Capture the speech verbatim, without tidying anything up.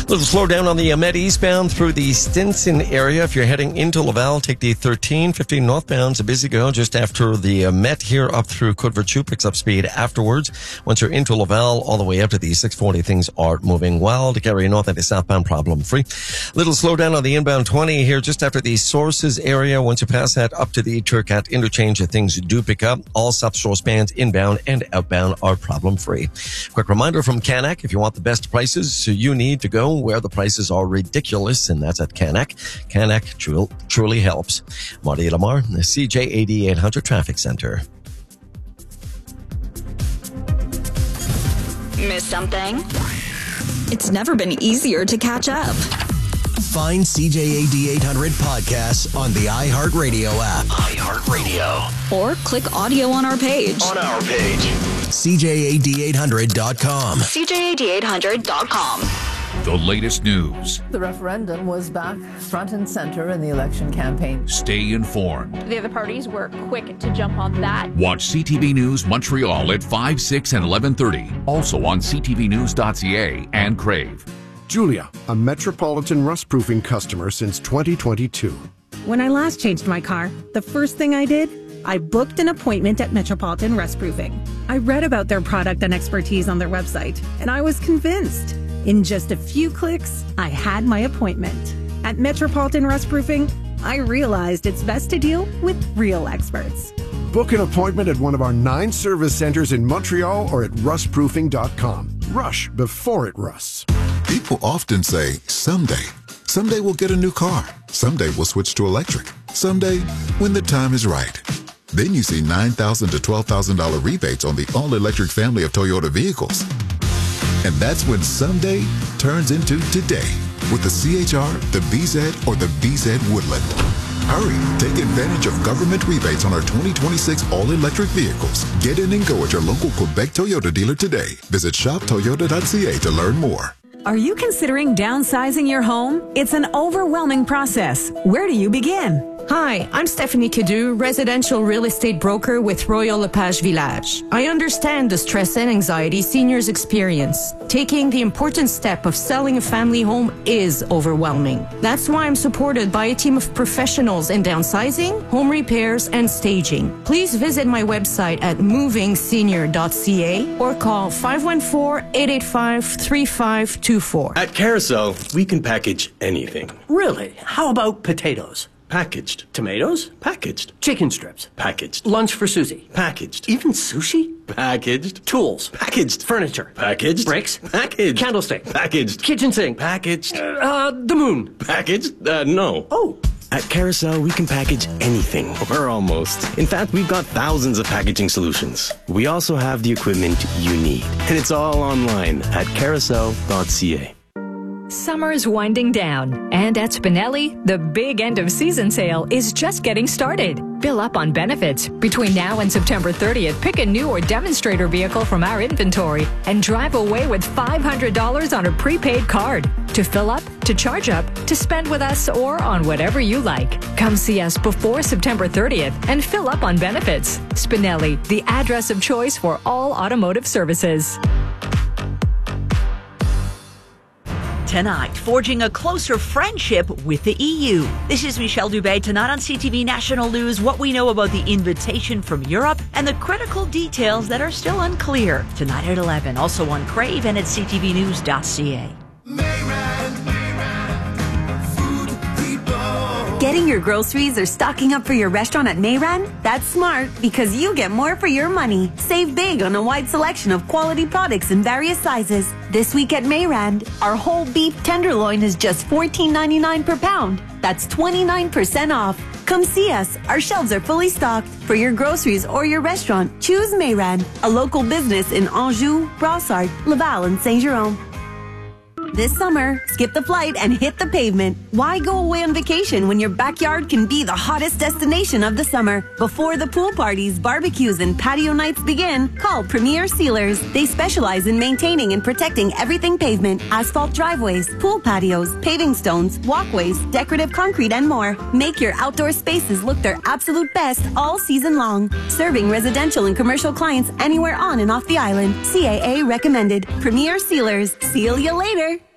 Little slowdown on the Met eastbound through the Stinson area. If you're heading into Laval, take the thirteen fifteen northbound. It's a busy go just after the Met here up through Cote-Vertu. Picks up speed afterwards. Once you're into Laval, all the way up to the six forty, things are moving well. To carry north, that is southbound, problem free. Little slowdown on the inbound twenty here just after the Sources area. Once you pass that up to the Turcat interchange, things do pick up. All South Shore spans inbound and outbound are problem free. Quick reminder from Canac, if you want the best prices, so you need to go where the prices are ridiculous, and that's at Canac. Canac truly, truly helps. Marty Lamar, the C J A D eight hundred Traffic Center. Miss something? It's never been easier to catch up. Find C J A D eight hundred podcasts on the iHeartRadio app. iHeartRadio. Or click audio on our page. On our page. C J A D eight hundred dot com. C J A D eight hundred dot com. The latest news. The referendum was back front and center in the election campaign. Stay informed. The other parties were quick to jump on that. Watch C T V News Montreal at five, six, and eleven thirty. Also on c t v news dot c a and Crave. Julia, a Metropolitan rust-proofing customer since twenty twenty-two. When I last changed my car, the first thing I did, I booked an appointment at Metropolitan Rust-Proofing. I read about their product and expertise on their website, and I was convinced. In just a few clicks, I had my appointment. At Metropolitan Rust-Proofing, I realized it's best to deal with real experts. Book an appointment at one of our nine service centers in Montreal or at rust proofing dot com. Rush before it rusts. People often say, someday. Someday we'll get a new car. Someday we'll switch to electric. Someday, when the time is right. Then you see nine thousand dollars to twelve thousand dollars rebates on the all-electric family of Toyota vehicles. And that's when someday turns into today with the C H R, the B Z, or the B Z Woodland. Hurry, take advantage of government rebates on our twenty twenty-six all-electric vehicles. Get in and go at your local Quebec Toyota dealer today. Visit shop toyota dot c a to learn more. Are you considering downsizing your home? It's an overwhelming process. Where do you begin? Hi, I'm Stephanie Cadu, residential real estate broker with Royal Lepage Village. I understand the stress and anxiety seniors experience. Taking the important step of selling a family home is overwhelming. That's why I'm supported by a team of professionals in downsizing, home repairs, and staging. Please visit my website at moving senior dot c a or call five one four, eight eight five, three five two four. At Carousel, we can package anything. Really? How about potatoes? Packaged. Tomatoes? Packaged. Chicken strips? Packaged. Lunch for Susie? Packaged. Even sushi? Packaged. Tools? Packaged. Furniture? Packaged. Bricks? Packaged. Candlestick? Packaged. Kitchen sink? Packaged. Uh, the moon? Packaged? Uh, no. Oh. At Carousel, we can package anything, or almost. In fact, we've got thousands of packaging solutions. We also have the equipment you need, and it's all online at carousel dot c a. Summer's winding down, and at Spinelli, the big end of season sale is just getting started. Fill up on benefits. Between now and September thirtieth, pick a new or demonstrator vehicle from our inventory and drive away with five hundred dollars on a prepaid card. To fill up, to charge up, to spend with us, or on whatever you like. Come see us before September thirtieth and fill up on benefits. Spinelli, the address of choice for all automotive services. Tonight, forging a closer friendship with the E U. This is Michelle Dubé. Tonight on C T V National News, what we know about the invitation from Europe and the critical details that are still unclear. Tonight at eleven, also on Crave and at c t v news dot c a. Getting your groceries or stocking up for your restaurant at Mayran? That's smart because you get more for your money. Save big on a wide selection of quality products in various sizes. This week at Mayran, our whole beef tenderloin is just fourteen ninety-nine per pound. That's twenty-nine percent off. Come see us. Our shelves are fully stocked. For your groceries or your restaurant, choose Mayran, a local business in Anjou, Brossard, Laval, and Saint-Jérôme. This summer, skip the flight and hit the pavement. Why go away on vacation when your backyard can be the hottest destination of the summer? Before the pool parties, barbecues, and patio nights begin, call Premier Sealers. They specialize in maintaining and protecting everything pavement, asphalt driveways, pool patios, paving stones, walkways, decorative concrete, and more. Make your outdoor spaces look their absolute best all season long. Serving residential and commercial clients anywhere on and off the island. C A A recommended. Premier Sealers. Seal you later.